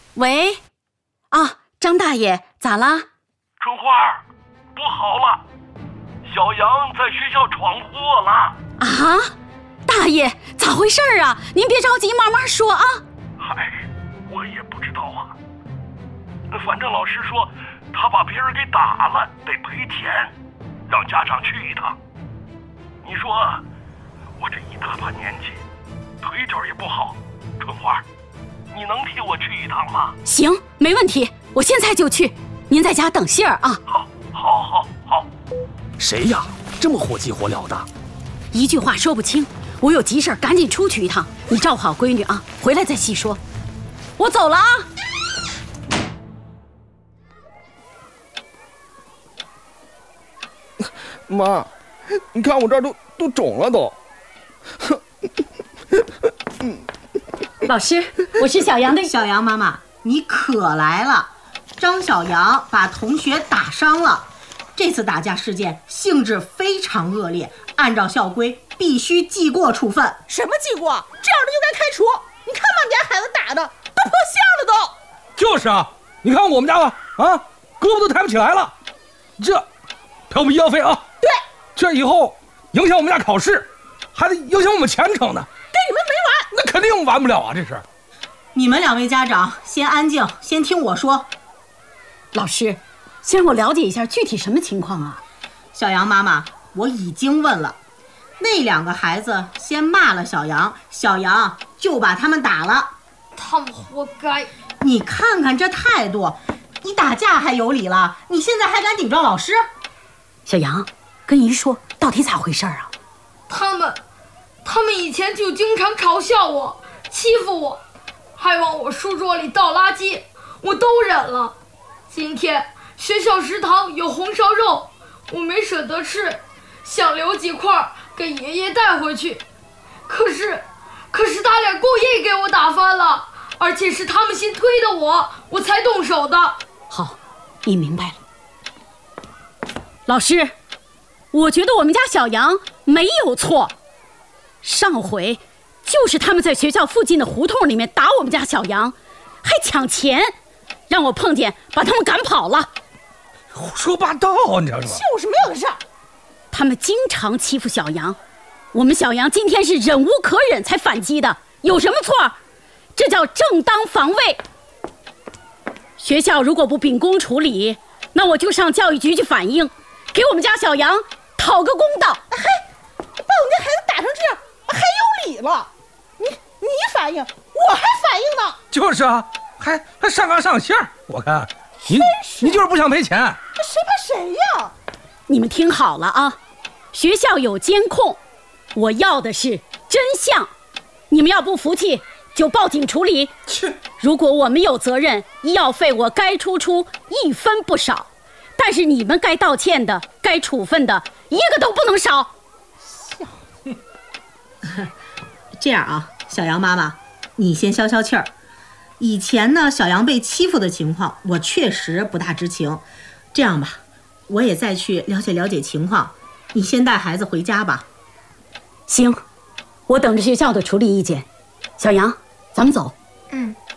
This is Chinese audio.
喂，啊，张大爷，咋啦？ 春花，不好了，小杨在学校闯祸了。 啊，大爷，咋回事啊？您别着急，慢慢说啊。 嗨，我也不知道啊。反正老师说他把别人给打了，得赔钱，让家长去一趟。你说我这一大把年纪，腿脚也不好，春花，你能替我去一趟吗？ 行，没问题，我现在就去。您在家等信儿啊。 好。 谁呀？这么火急火燎的？ 一句话说不清，我有急事赶紧出去一趟。你照顾好闺女啊，回来再细说。我走了啊。 妈，你看我这儿都肿了都。 老师，我是小杨的。 小杨妈妈，你可来了。张小杨把同学打伤了，这次打架事件性质非常恶劣，按照校规必须记过处分。 什么记过？这样的就该开除。你看把我们家孩子打的都破相了都。 就是啊，你看我们家吧，啊，胳膊都抬不起来了，这赔我们医药费啊。 对， 这以后影响我们家考试，还得影响我们前程呢。 跟你们没完。 那肯定完不了啊，这是。 你们两位家长先安静，先听我说。 老师，先让我了解一下具体什么情况啊？ 小杨妈妈，我已经问了，那两个孩子先骂了小杨，小杨就把他们打了。 他们活该。 你看看这态度，你打架还有理了，你现在还敢顶撞老师？ 小杨，跟姨说，到底咋回事啊？ 他们以前就经常嘲笑我，欺负我，还往我书桌里倒垃圾，我都忍了。今天学校食堂有红烧肉，我没舍得吃，想留几块给爷爷带回去。可是他俩故意给我打翻了，而且是他们先推的我才动手的。 好，你明白了。老师，我觉得我们家小杨没有错，上回就是他们在学校附近的胡同里面打我们家小杨，还抢钱，让我碰见把他们赶跑了。 胡说八道，你知道吗？ 就是没有的事儿。 他们经常欺负小杨，我们小杨今天是忍无可忍才反击的，有什么错？这叫正当防卫。学校如果不秉公处理，那我就上教育局去反映，给我们家小杨讨个公道。 嘿，把我们家孩子打成这样，还有理了？你反应，我还反应呢。 就是啊，还上纲上线，我看你就是不想赔钱。 谁怕谁呀？ 你们听好了啊，学校有监控，我要的是真相。你们要不服气，就报警处理。如果我们有责任，医药费我该出1分不少，但是你们该道歉的、该处分的，一个都不能少。 这样啊，小杨妈妈，你先消消气儿。以前呢，小杨被欺负的情况，我确实不大知情。这样吧，我也再去了解了解情况。你先带孩子回家吧。 行，我等着学校的处理意见。小杨，咱们走。 嗯。